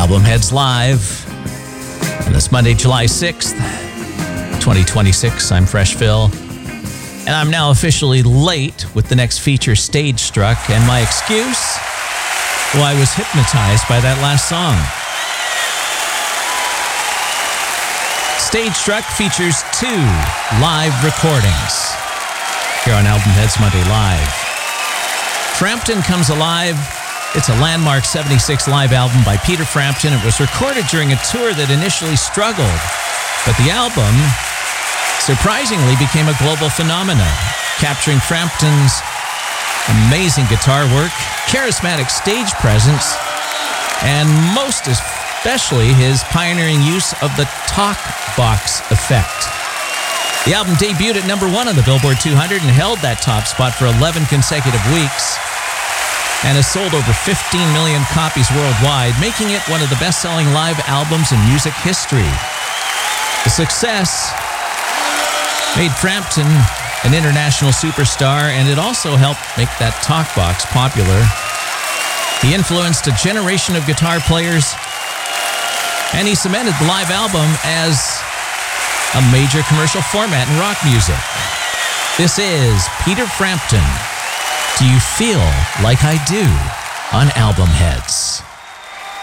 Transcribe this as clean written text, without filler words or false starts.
Album Heads Live on this Monday, July 6th, 2026. I'm Fresh Phil, and I'm now officially late with the next feature, Stage Struck, and my excuse? Well, I was hypnotized by that last song. Stage Struck features 2 live recordings here on Album Heads Monday Live. Frampton Comes Alive. It's a landmark 76 live album by Peter Frampton. It was recorded during a tour that initially struggled, but the album surprisingly became a global phenomenon, capturing Frampton's amazing guitar work, charismatic stage presence, and most especially his pioneering use of the talk box effect. The album debuted at number 1 on the Billboard 200 and held that top spot for 11 consecutive weeks, and has sold over 15 million copies worldwide, making it one of the best-selling live albums in music history. The success made Frampton an international superstar, and it also helped make that talk box popular. He influenced a generation of guitar players, and he cemented the live album as a major commercial format in rock music. This is Peter Frampton. Do You Feel Like I Do on Album Heads?